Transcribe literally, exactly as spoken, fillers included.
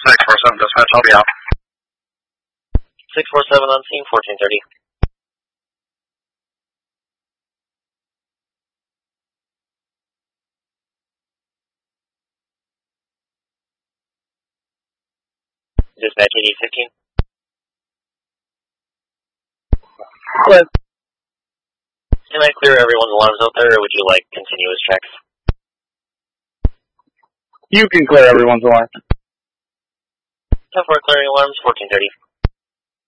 six four seven, dispatch, I'll be out. six four seven on scene, fourteen thirty. Dispatch eighty fifteen. Good. Can I clear everyone's alarms out there, or would you like continuous checks? You can clear everyone's alarm. ten four clearing alarms, fourteen thirty.